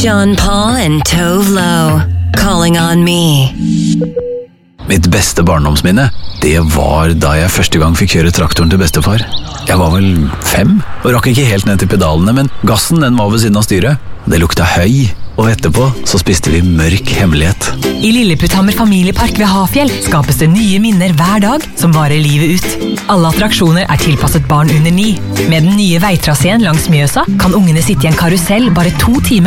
Sean Paul and Tove Lo, Calling on Me. Mitt beste barndomsminne, det var da jeg første gang fikk kjøre traktoren til bestefar. Jeg var vel 5, og rakk ikke helt ned til pedalene, men gassen den var ved siden av styret. Det lukta høy, og etterpå så spiste vi mørk hemmelighet. I Lilleputthammer familiepark ved Hafjell skapes det nye minner hver dag som varer livet ut. Alle attraksjoner er tilpasset barn under 9. Med den nye veitraseen langs Mjøsa kan ungene sitte i en karusell bare 2 timer